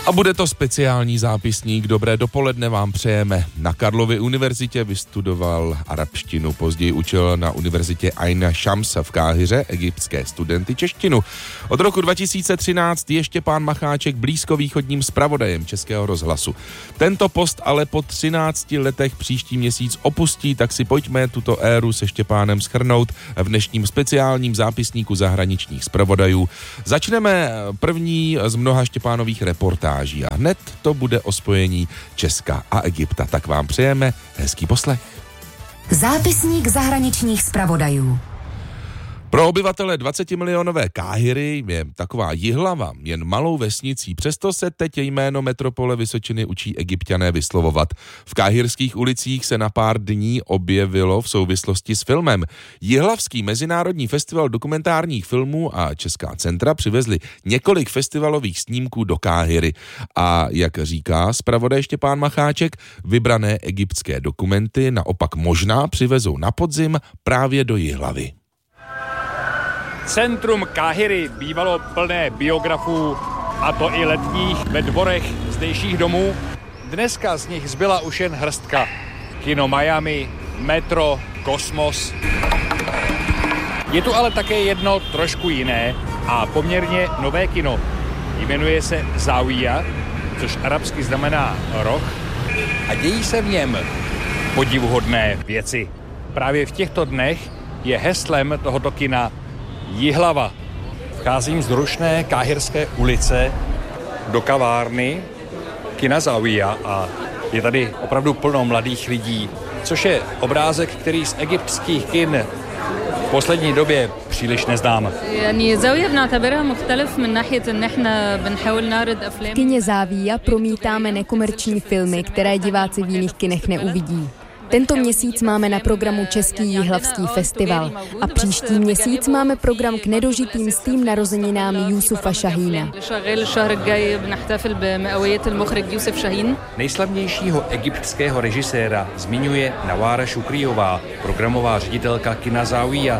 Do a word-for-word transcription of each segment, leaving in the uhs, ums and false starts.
A bude to speciální zápisník. Dobré dopoledne vám přejeme. Na Karlově univerzitě vystudoval arabštinu, později učil na univerzitě Ain Shams v Káhiře egyptské studenty češtinu. Od roku dva tisíce třináct je Štěpán Macháček blízkovýchodním zpravodajem Českého rozhlasu. Tento post ale po třinácti letech příští měsíc opustí, tak si pojďme tuto éru se Štěpánem shrnout v dnešním speciálním zápisníku zahraničních zpravodajů. Začneme první z mnoha Štěpánových reportáží. A hned to bude o spojení Česka a Egypta. Tak vám přejeme hezký poslech. Zápisník zahraničních zpravodajů. Pro obyvatele dvacetimilionové Káhiry je taková Jihlava jen malou vesnicí, přesto se teď jméno metropole Vysočiny učí Egypťané vyslovovat. V káhirských ulicích se na pár dní objevilo v souvislosti s filmem. Jihlavský mezinárodní festival dokumentárních filmů a Česká centra přivezli několik festivalových snímků do Káhiry. A jak říká zpravodaj Štěpán Macháček, vybrané egyptské dokumenty naopak možná přivezou na podzim právě do Jihlavy. Centrum Káhiry bývalo plné biografů, a to i letních, ve dvorech zdejších domů. Dneska z nich zbyla už jen hrstka. Kino Miami, metro, Kosmos. Je tu ale také jedno trošku jiné a poměrně nové kino. Jmenuje se Záwija, což arabsky znamená roh, a dějí se v něm podivuhodné věci. Právě v těchto dnech je heslem tohoto kina Jihlava. Vcházím z rušné káhirské ulice do kavárny kina Záwija a je tady opravdu plno mladých lidí, což je obrázek, který z egyptských kin v poslední době příliš neznám. V kině Záwija promítáme nekomerční filmy, které diváci v jiných kinech neuvidí. Tento měsíc máme na programu Český jihlavský festival a příští měsíc máme program k nedožitým stým narozeninám Jusufa Šahína. Nejslavnějšího egyptského režiséra zmiňuje Navára Šukrijová, programová ředitelka kina Záwija.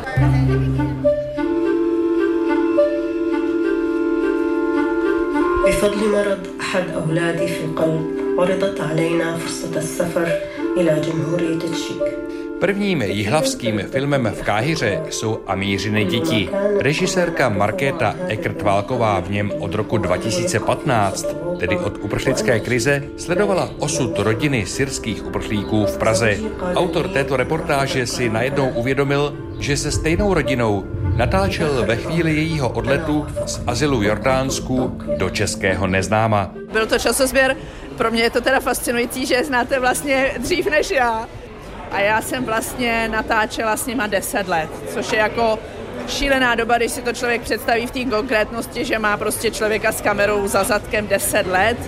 بفضل مرض أحد أولادي في القلب عرضت علينا فرصة السفر إلى جمهورية التشيك. Prvním jihlavským filmem v Káhiře jsou Amířiny děti. Režisérka Markéta Eckert-Válková v něm od roku dva tisíce patnáct, tedy od uprchlické krize, sledovala osud rodiny syrských uprchlíků v Praze. Autor této reportáže si najednou uvědomil, že se stejnou rodinou natáčel ve chvíli jejího odletu z azylu Jordánsku do českého neznáma. Byl to časozběr, pro mě je to teda fascinující, že je znáte vlastně dřív než já. A já jsem vlastně natáčela s nima deset let, což je jako šílená doba, když si to člověk představí v té konkrétnosti, že má prostě člověka s kamerou za zadkem deset let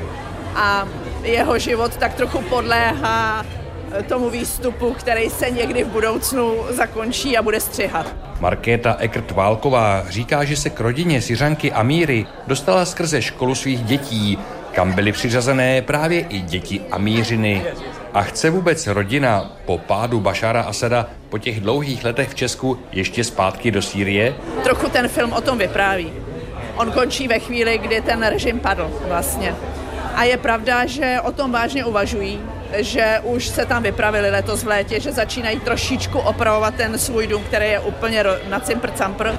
a jeho život tak trochu podléhá tomu výstupu, který se někdy v budoucnu zakončí a bude střihat. Markéta Eckert-Válková říká, že se k rodině Syřanky Amíry dostala skrze školu svých dětí, kam byly přiřazené právě i děti Amířiny. A chce vůbec rodina po pádu Bašára Asada po těch dlouhých letech v Česku ještě zpátky do Sýrie? Trochu ten film o tom vypráví. On končí ve chvíli, kdy ten režim padl vlastně. A je pravda, že o tom vážně uvažují, že už se tam vypravili letos v létě, že začínají trošičku opravovat ten svůj dům, který je úplně na cimpr-campr.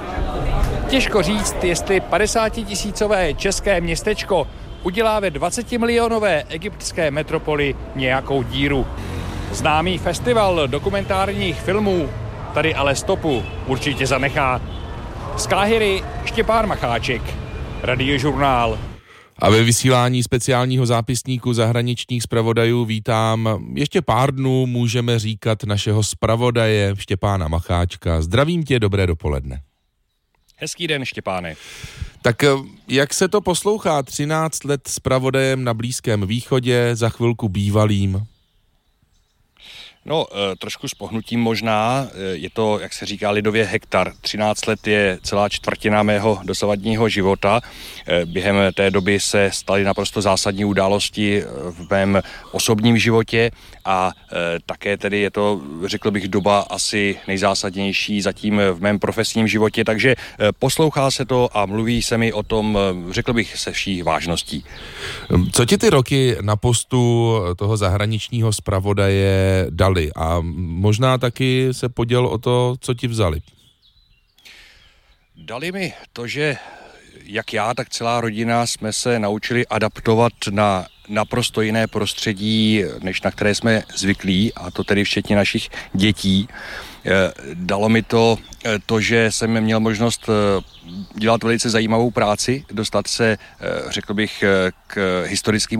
Těžko říct, jestli padesátitisícové české městečko udělá ve dvacetimilionové egyptské metropoli nějakou díru. Známý festival dokumentárních filmů tady ale stopu určitě zanechá. Z Káhiry Štěpán Macháček, Radiožurnál. A ve vysílání speciálního zápisníku zahraničních zpravodajů vítám ještě pár dnů, můžeme říkat, našeho zpravodaje Štěpána Macháčka. Zdravím tě, dobré dopoledne. Hezký den, Štěpáne. Tak jak se to poslouchá, třináct let zpravodajem na Blízkém východě, za chvilku bývalým? No, trošku s pohnutím možná, je to, jak se říká lidově, hektar. třináct let je celá čtvrtina mého dosavadního života. Během té doby se staly naprosto zásadní události v mém osobním životě a také tedy je to, řekl bych, doba asi nejzásadnější zatím v mém profesním životě, takže poslouchá se to a mluví se mi o tom, řekl bych, se vší vážností. Co ti ty roky na postu toho zahraničního zpravodaje dali a možná taky se poděl o to, co ti vzali? Dali mi to, že jak já, tak celá rodina jsme se naučili adaptovat na naprosto jiné prostředí, než na které jsme zvyklí, a to tedy včetně našich dětí. Dalo mi to to, že jsem měl možnost dělat velice zajímavou práci, dostat se, řekl bych, k historickým